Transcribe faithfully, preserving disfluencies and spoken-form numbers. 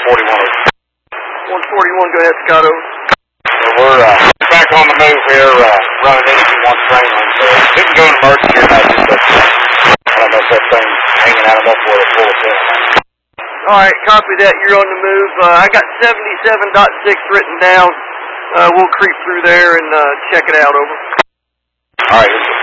forty-one. one forty-one, go ahead, Scott, over. So we're uh, back on the move here, uh, running into one train lane. So didn't go in emergency or nothing, but uh, I don't know if that thing's hanging out enough for the full ten. All right, copy that. You're on the move. Uh, I got seventy-seven point six written down. Uh, we'll creep through there and uh, check it out, over. All right.